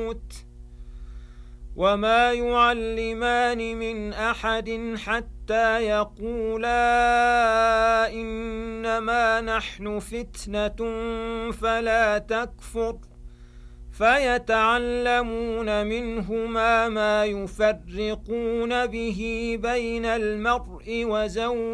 الموت وما يعلمان من أحد حتى يقولا إنما نحن فتنة فلا تكفر فيتعلمون منهما ما يفرقون به بين المرء وزوجه